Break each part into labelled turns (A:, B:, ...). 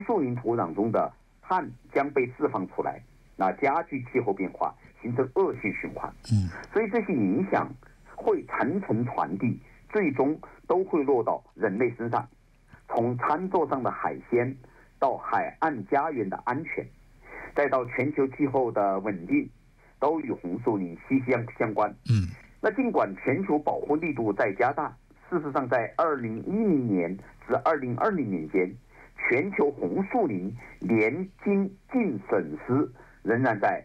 A: 树林土壤中的碳将被释放出来，那加剧气候变化，形成恶性循环。所以这些影响会层层传递，最终都会落到人类身上。从餐桌上的海鲜，到海岸家园的安全，再到全球气候的稳定，都与红树林息息相关。那尽管全球保护力度在加大，事实上在2010年至2020年间，全球红树林年均净损失仍然在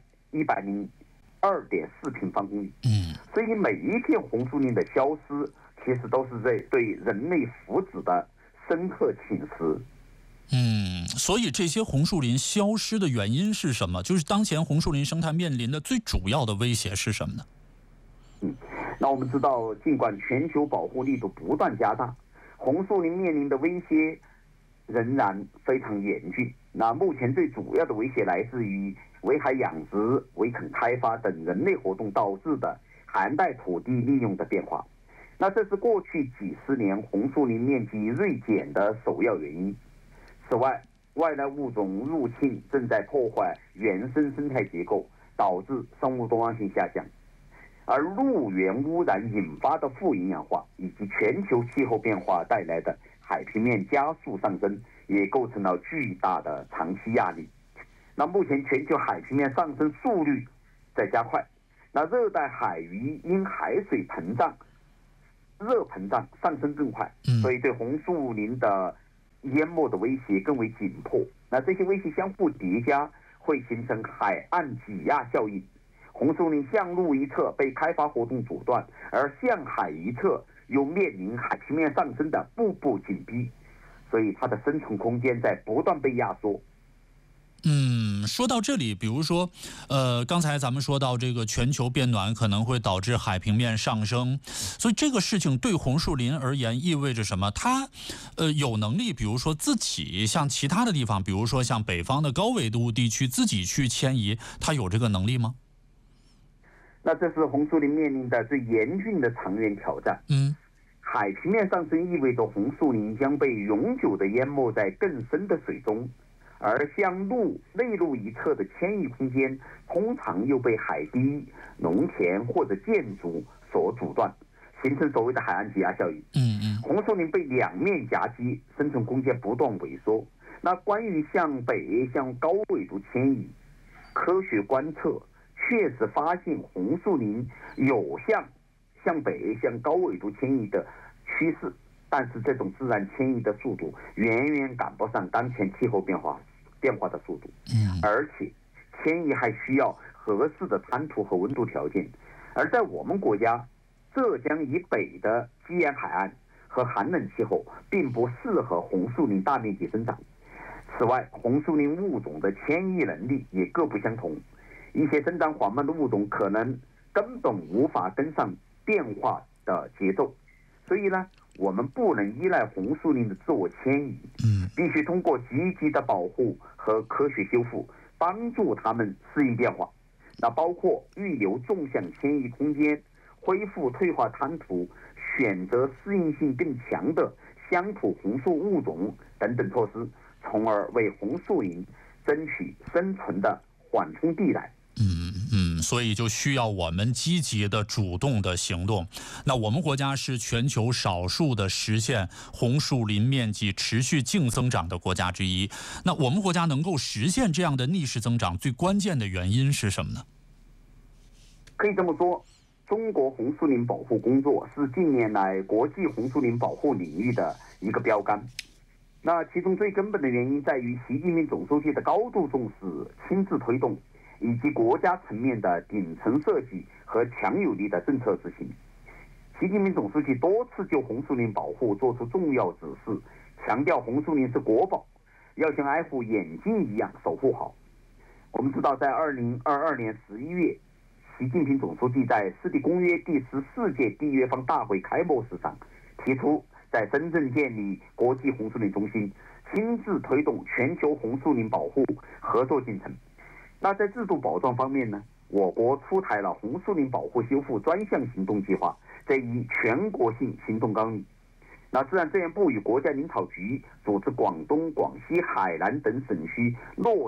A: 102.4平方公里。所以每一片红树林的消失，其实都是在对人类福祉的深刻侵蚀。
B: 所以这些红树林消失的原因是什么？就是当前红树林生态面临的最主要的威胁是什么呢？
A: 那我们知道，尽管全球保护力度不断加大，红树林面临的威胁仍然非常严峻。那目前最主要的威胁来自于围海养殖、围垦开发等人类活动导致的海岸带土地利用的变化。那这是过去几十年红树林面积锐减的首要原因。此外，外来物种入侵正在破坏原生生态结构，导致生物多样性下降。而陆源污染引发的富营养化，以及全球气候变化带来的海平面加速上升，也构成了巨大的长期压力。那目前全球海平面上升速率在加快，那热带海域因海水热膨胀上升更快，所以对红树林的淹没的威胁更为紧迫。那这些威胁相互叠加，会形成海岸挤压效应。红树林向陆一侧被开发活动阻断，而向海一侧又面临海平面上升的步步紧逼，所以它的生存空间在不断被压缩。
B: 说到这里，比如说，刚才咱们说到这个全球变暖可能会导致海平面上升，所以这个事情对红树林而言意味着什么？它，有能力，比如说自己像其他的地方，比如说像北方的高纬度地区自己去迁移，它有这个能力吗？
A: 那这是红树林面临的最严峻的长远挑战。海平面上升意味着红树林将被永久地淹没在更深的水中。而向内陆一侧的迁移空间，通常又被海堤、农田或者建筑所阻断，形成所谓的海岸挤压效应。红树林被两面夹击，生存空间不断萎缩。那关于向北向高纬度迁移，科学观测确实发现红树林有向北向高纬度迁移的趋势，但是这种自然迁移的速度远远赶不上当前气候变化的速度。而且迁移还需要合适的滩涂和温度条件，而在我们国家浙江以北的基沿海岸和寒冷气候并不适合红树林大面积生长。此外，红树林物种的迁移能力也各不相同，一些生长缓慢的物种可能根本无法跟上变化的节奏。所以呢，我们不能依赖红树林的自我迁移，必须通过积极的保护和科学修复，帮助它们适应变化。那包括预留纵向迁移空间、恢复退化滩涂、选择适应性更强的乡土红树物种等等措施，从而为红树林争取生存的缓冲地带。
B: 所以就需要我们积极的主动的行动。那我们国家是全球少数的实现红树林面积持续净增长的国家之一。那我们国家能够实现这样的逆势增长，最关键的原因是什么呢？
A: 可以这么说，中国红树林保护工作是近年来国际红树林保护领域的一个标杆。那其中最根本的原因在于习近平总书记的高度重视、亲自推动，以及国家层面的顶层设计和强有力的政策执行。习近平总书记多次就红树林保护作出重要指示，强调红树林是国宝，要像爱护眼睛一样守护好。我们知道，在2022年11月，习近平总书记在世地公约第14届缔约方大会开幕式上提出，在深圳建立国际红树林中心，亲自推动全球红树林保护合作进程。那在制度保障方面呢，我国出台了红树林保护修复专项行动计划这一全国性行动纲领。 那自然资源部与国家林草局组织广东、广西、海南等省区落